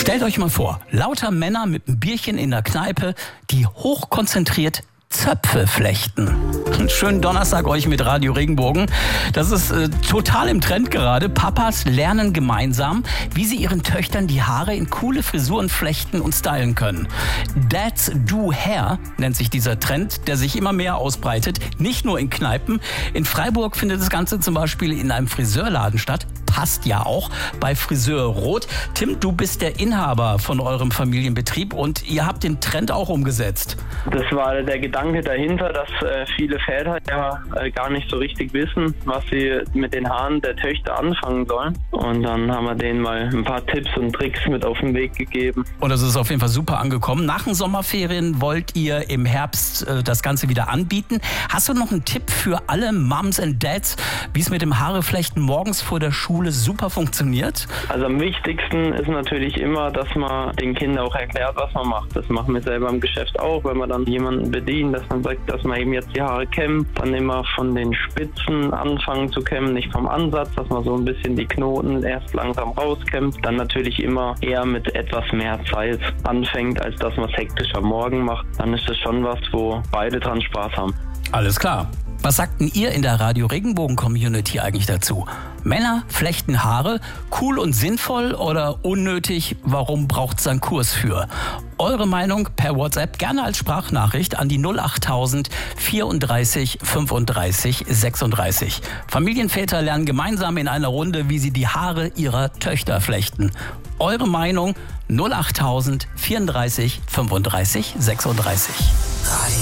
Stellt euch mal vor, lauter Männer mit einem Bierchen in der Kneipe, die hochkonzentriert Zöpfe flechten. Einen schönen Donnerstag euch mit Radio Regenbogen. Das ist total im Trend gerade. Papas lernen gemeinsam, wie sie ihren Töchtern die Haare in coole Frisuren flechten und stylen können. Dads Do Hair nennt sich dieser Trend, der sich immer mehr ausbreitet. Nicht nur in Kneipen. In Freiburg findet das Ganze zum Beispiel in einem Friseurladen statt. Passt ja auch bei Friseur Rot. Tim, du bist der Inhaber von eurem Familienbetrieb und ihr habt den Trend auch umgesetzt. Das war der Gedanke dahinter, dass viele Väter ja gar nicht so richtig wissen, was sie mit den Haaren der Töchter anfangen sollen. Und dann haben wir denen mal ein paar Tipps und Tricks mit auf den Weg gegeben. Und das ist auf jeden Fall super angekommen. Nach den Sommerferien wollt ihr im Herbst das Ganze wieder anbieten. Hast du noch einen Tipp für alle Moms and Dads, wie es mit dem Haareflechten morgens vor der Schule super funktioniert? Also am wichtigsten ist natürlich immer, dass man den Kindern auch erklärt, was man macht. Das machen wir selber im Geschäft auch, wenn wir dann jemanden bedienen, dass man sagt, dass man eben jetzt die Haare kämmt, dann immer von den Spitzen anfangen zu kämmen, nicht vom Ansatz, dass man so ein bisschen die Knoten erst langsam rauskämmt, dann natürlich immer eher mit etwas mehr Zeit anfängt, als dass man es hektisch am Morgen macht. Dann ist das schon was, wo beide dran Spaß haben. Alles klar. Was sagten ihr in der Radio Regenbogen Community eigentlich dazu? Männer flechten Haare, cool und sinnvoll oder unnötig? Warum braucht es einen Kurs für? Eure Meinung per WhatsApp gerne als Sprachnachricht an die 08000 34 35 36. Familienväter lernen gemeinsam in einer Runde, wie sie die Haare ihrer Töchter flechten. Eure Meinung 08000 34 35 36.